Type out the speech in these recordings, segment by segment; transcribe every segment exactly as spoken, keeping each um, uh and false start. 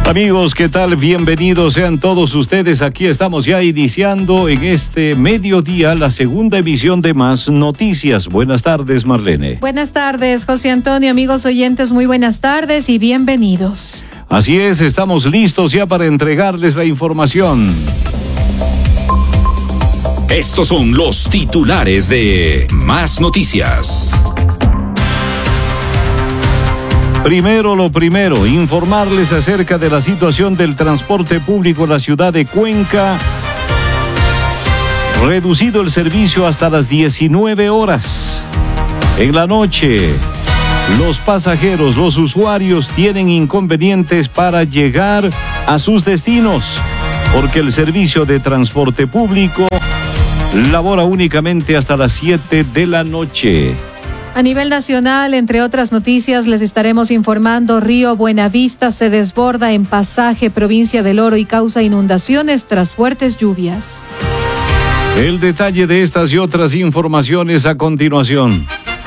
Amigos, ¿qué tal? Bienvenidos sean todos ustedes. Aquí estamos ya iniciando en este mediodía la segunda emisión de Más Noticias. Buenas tardes, Marlene. Buenas tardes, José Antonio. Amigos oyentes, muy buenas tardes y bienvenidos. Así es, estamos listos ya para entregarles la información. Estos son los titulares de Más Noticias. Primero lo primero, informarles acerca de la situación del transporte público en la ciudad de Cuenca. Reducido el servicio hasta las diecinueve horas. En la noche, los pasajeros, los usuarios tienen inconvenientes para llegar a sus destinos, porque el servicio de transporte público labora únicamente hasta las siete de la noche. A nivel nacional, entre otras noticias, les estaremos informando: Río Buenavista se desborda en Pasaje, provincia del Oro, y causa inundaciones tras fuertes lluvias. El detalle de estas y otras informaciones a continuación.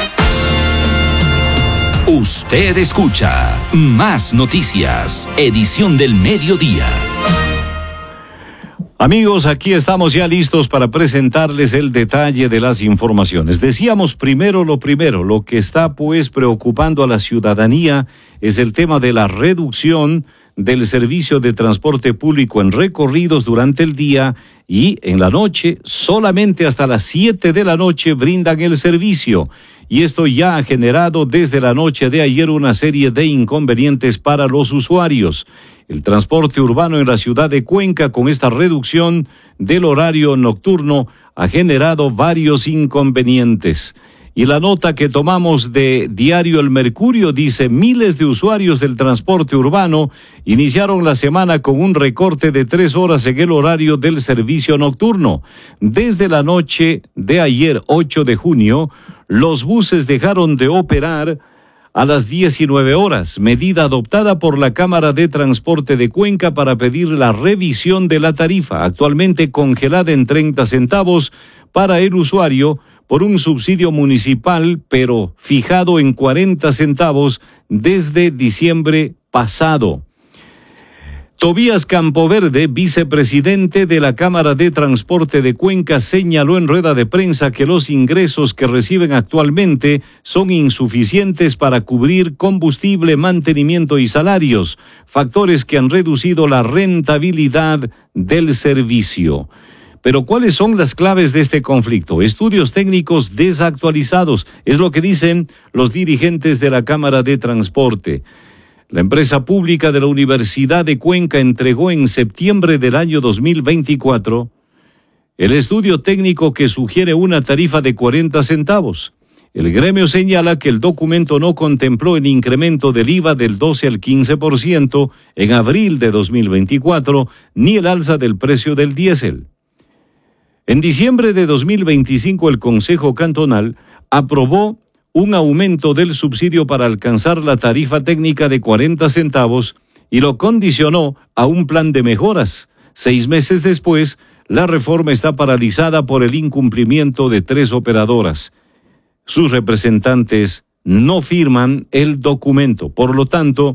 Usted escucha Más Noticias, edición del mediodía. Amigos, aquí estamos ya listos para presentarles el detalle de las informaciones. Decíamos primero lo primero, lo que está pues preocupando a la ciudadanía es el tema de la reducción del servicio de transporte público en recorridos durante el día y en la noche, solamente hasta las siete de la noche brindan el servicio. Y esto ya ha generado desde la noche de ayer una serie de inconvenientes para los usuarios. El transporte urbano en la ciudad de Cuenca, con esta reducción del horario nocturno, ha generado varios inconvenientes. Y la nota que tomamos de Diario El Mercurio dice: miles de usuarios del transporte urbano iniciaron la semana con un recorte de tres horas en el horario del servicio nocturno. Desde la noche de ayer, ocho de junio, los buses dejaron de operar a las diecinueve horas, medida adoptada por la Cámara de Transporte de Cuenca para pedir la revisión de la tarifa, actualmente congelada en treinta centavos para el usuario por un subsidio municipal, pero fijado en cuarenta centavos desde diciembre pasado. Tobías Campoverde, vicepresidente de la Cámara de Transporte de Cuenca, señaló en rueda de prensa que los ingresos que reciben actualmente son insuficientes para cubrir combustible, mantenimiento y salarios, factores que han reducido la rentabilidad del servicio. Pero ¿cuáles son las claves de este conflicto? Estudios técnicos desactualizados, es lo que dicen los dirigentes de la Cámara de Transporte. La empresa pública de la Universidad de Cuenca entregó en septiembre del año dos mil veinticuatro el estudio técnico que sugiere una tarifa de cuarenta centavos. El gremio señala que el documento no contempló el incremento del I V A del doce al quince por ciento en abril de dos mil veinticuatro, ni el alza del precio del diésel. En diciembre de dos mil veinticinco, el Consejo Cantonal aprobó un aumento del subsidio para alcanzar la tarifa técnica de cuarenta centavos y lo condicionó a un plan de mejoras. Seis meses después, la reforma está paralizada por el incumplimiento de tres operadoras. Sus representantes no firman el documento, por lo tanto,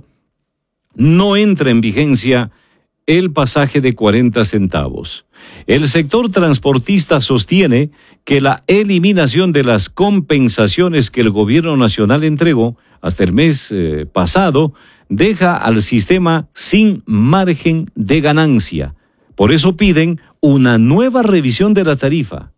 no entra en vigencia el pasaje de cuarenta centavos. El sector transportista sostiene que la eliminación de las compensaciones que el gobierno nacional entregó hasta el mes eh, pasado deja al sistema sin margen de ganancia. Por eso piden una nueva revisión de la tarifa.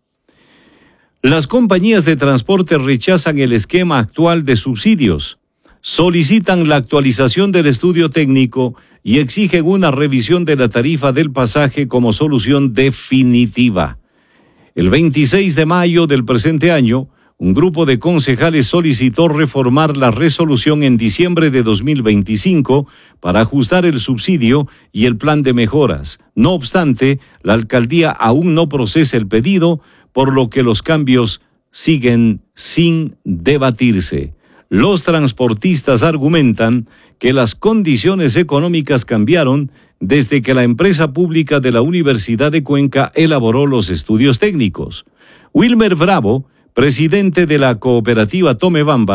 Las compañías de transporte rechazan el esquema actual de subsidios, solicitan la actualización del estudio técnico y exigen una revisión de la tarifa del pasaje como solución definitiva. El veintiséis de mayo del presente año, un grupo de concejales solicitó reformar la resolución en diciembre de dos mil veinticinco para ajustar el subsidio y el plan de mejoras. No obstante, la alcaldía aún no procesa el pedido, por lo que los cambios siguen sin debatirse. Los transportistas argumentan que las condiciones económicas cambiaron desde que la empresa pública de la Universidad de Cuenca elaboró los estudios técnicos. Wilmer Bravo, presidente de la cooperativa Tomebamba,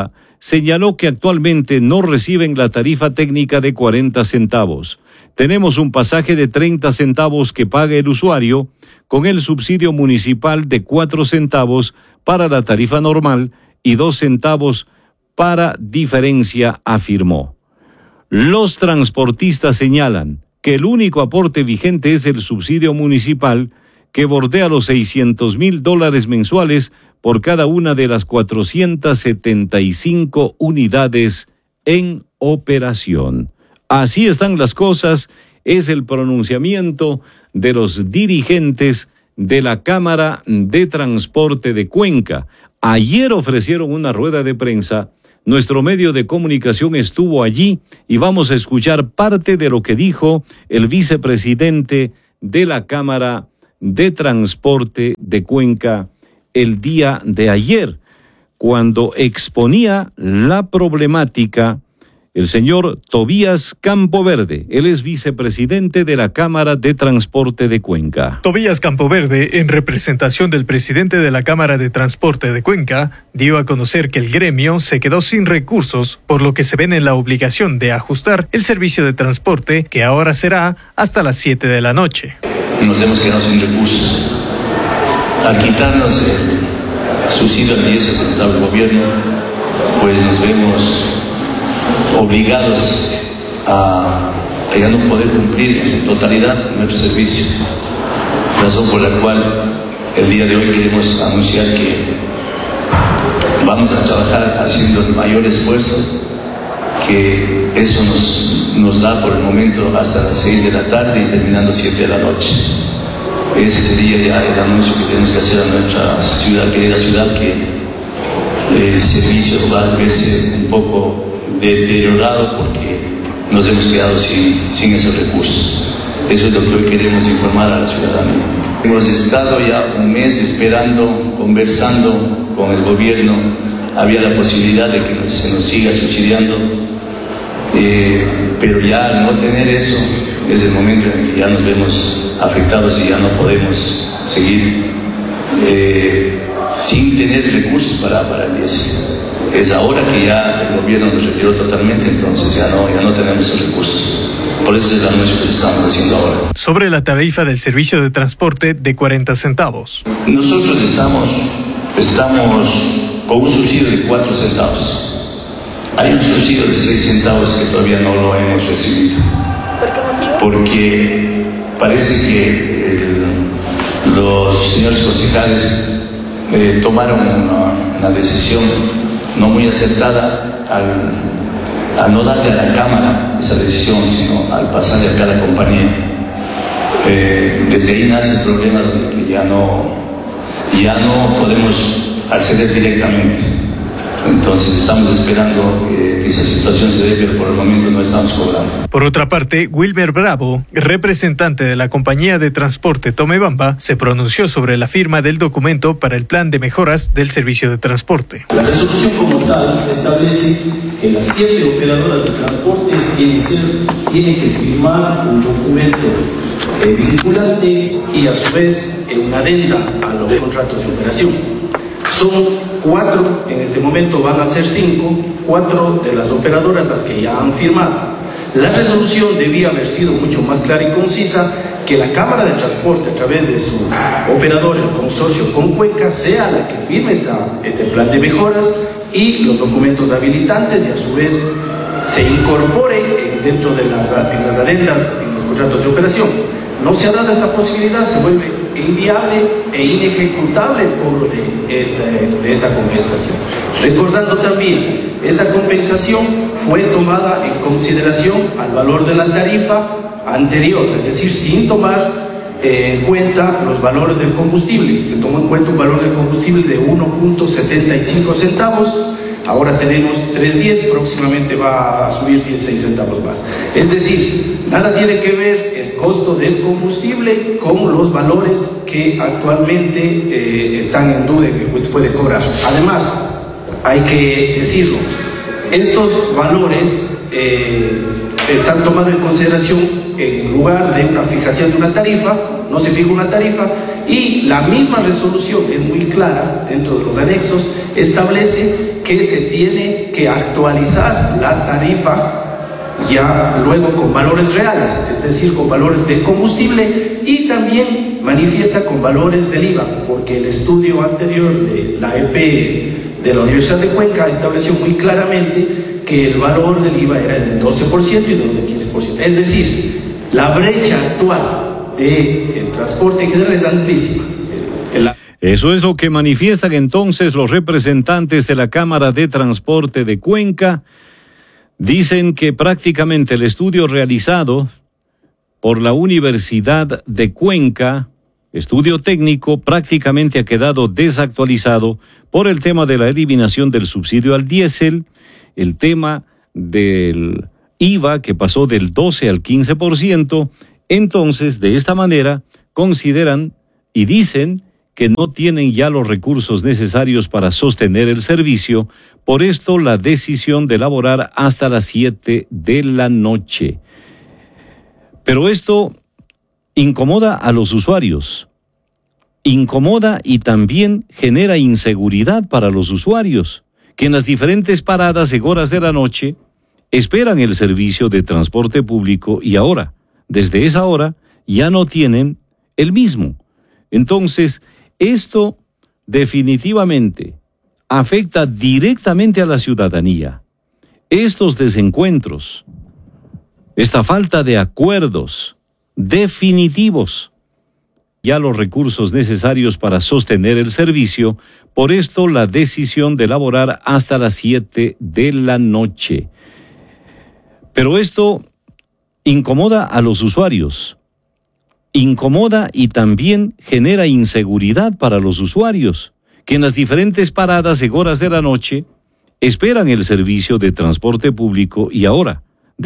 señaló que actualmente no reciben la tarifa técnica de cuarenta centavos. Tenemos un pasaje de treinta centavos que paga el usuario, con el subsidio municipal de cuatro centavos para la tarifa normal y dos centavos para diferencia, afirmó. Los transportistas señalan que el único aporte vigente es el subsidio municipal, que bordea los seiscientos mil dólares mensuales por cada una de las cuatrocientas setenta y cinco unidades en operación. Así están las cosas, es el pronunciamiento de los dirigentes de la Cámara de Transporte de Cuenca. Ayer ofrecieron una rueda de prensa. Nuestro medio de comunicación estuvo allí y vamos a escuchar parte de lo que dijo el vicepresidente de la Cámara de Transporte de Cuenca el día de ayer, cuando exponía la problemática. El señor Tobías Campoverde, él es vicepresidente de la Cámara de Transporte de Cuenca. Tobías Campoverde, en representación del presidente de la Cámara de Transporte de Cuenca, dio a conocer que el gremio se quedó sin recursos, por lo que se ven en la obligación de ajustar el servicio de transporte, que ahora será hasta las siete de la noche. Nos hemos quedado sin recursos. Al quitarnos el subsidio al diésel que nos da el gobierno, pues nos vemos obligados a, a ya no poder cumplir en su totalidad nuestro servicio, razón por la cual el día de hoy queremos anunciar que vamos a trabajar haciendo el mayor esfuerzo, que eso nos, nos da por el momento hasta las seis de la tarde y terminando siete de la noche. Ese sería ya el anuncio que tenemos que hacer a nuestra ciudad, querida ciudad, que el servicio va a verse un poco deteriorado porque nos hemos quedado sin, sin esos recursos. Eso es lo que hoy queremos informar a la ciudadanía. Hemos estado ya un mes esperando, conversando con el gobierno. Había la posibilidad de que se nos siga subsidiando, eh, pero ya al no tener eso es el momento en el que ya nos vemos afectados y ya no podemos seguir eh, sin tener recursos para, para el diésel. Es ahora que ya el gobierno nos retiró totalmente, entonces ya no, ya no tenemos esos recursos. Por eso es el anuncio que estamos haciendo ahora. Sobre la tarifa del servicio de transporte de cuarenta centavos. Nosotros estamos, estamos con un subsidio de cuatro centavos. Hay un subsidio de seis centavos que todavía no lo hemos recibido. ¿Por qué motivo? Porque parece que el, los señores concejales eh, tomaron una, una decisión no muy acertada al, al no darle a la Cámara esa decisión, sino al pasarle a cada compañía. Eh, desde ahí nace el problema donde que ya no, ya no podemos acceder directamente. Entonces estamos esperando que esa situación se dé, pero por el momento no estamos cobrando. Por otra parte, Wilmer Bravo, representante de la compañía de transporte Tomebamba, se pronunció sobre la firma del documento para el plan de mejoras del servicio de transporte. La resolución como tal establece que las siete operadoras de transportes tienen, ser, tienen que firmar un documento eh, vinculante y a su vez eh, una adenda a los contratos de operación. Son cuatro, en este momento van a ser cinco, cuatro de las operadoras las que ya han firmado. La resolución debía haber sido mucho más clara y concisa, que la Cámara de Transporte, a través de su operador, el consorcio con Cuenca, sea la que firme esta, este plan de mejoras y los documentos habilitantes, y a su vez se incorpore dentro de las, en las adendas, en los contratos de operación. No se ha dado esta posibilidad, se vuelve inviable e inejecutable el cobro de esta, de esta compensación. Recordando también, esta compensación fue tomada en consideración al valor de la tarifa anterior, es decir, sin tomar eh, en cuenta los valores del combustible. Se tomó en cuenta un valor del combustible de uno punto setenta y cinco centavos, ahora tenemos tres punto diez, próximamente va a subir dieciséis centavos más. Es decir, nada tiene que ver el costo del combustible con los valores que actualmente eh, están en duda que se puede cobrar. Además, hay que decirlo, estos valores eh, están tomados en consideración en lugar de una fijación de una tarifa, no se fija una tarifa, y la misma resolución es muy clara dentro de los anexos, establece que se tiene que actualizar la tarifa ya luego con valores reales, es decir, con valores de combustible, y también manifiesta con valores del I V A, porque el estudio anterior de la E P de la Universidad de Cuenca estableció muy claramente que el valor del I V A era del doce por ciento y del quince por ciento. Es decir, la brecha actual del transporte en general es amplísima. El, el... Eso es lo que manifiestan entonces los representantes de la Cámara de Transporte de Cuenca. Dicen que prácticamente el estudio realizado por la Universidad de Cuenca, estudio técnico, prácticamente ha quedado desactualizado por el tema de la eliminación del subsidio al diésel, el tema del I V A que pasó del doce al quince por ciento. Entonces, de esta manera, consideran y dicen que no tienen ya los recursos necesarios para sostener el servicio. Por esto, la decisión de laborar hasta las siete de la noche. Pero esto incomoda a los usuarios. Incomoda y también genera inseguridad para los usuarios, que en las diferentes paradas y horas de la noche esperan el servicio de transporte público y ahora, desde esa hora, ya no tienen el mismo. Entonces, esto definitivamente afecta directamente a la ciudadanía. Estos desencuentros, esta falta de acuerdos definitivos, ya los recursos necesarios para sostener el servicio, por esto la decisión de laborar hasta las siete de la noche. Pero esto incomoda a los usuarios. Incomoda y también genera inseguridad para los usuarios, que en las diferentes paradas y horas de la noche esperan el servicio de transporte público y ahora,